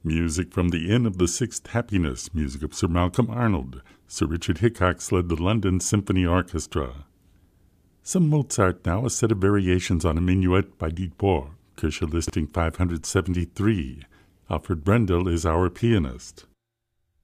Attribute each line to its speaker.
Speaker 1: Music from the Inn of the Sixth Happiness, music of Sir Malcolm Arnold. Sir Richard Hickox led the London Symphony Orchestra. Some Mozart now, a set of variations on a minuet by Dietboer, Kirche listing 573. Alfred Brendel is our pianist.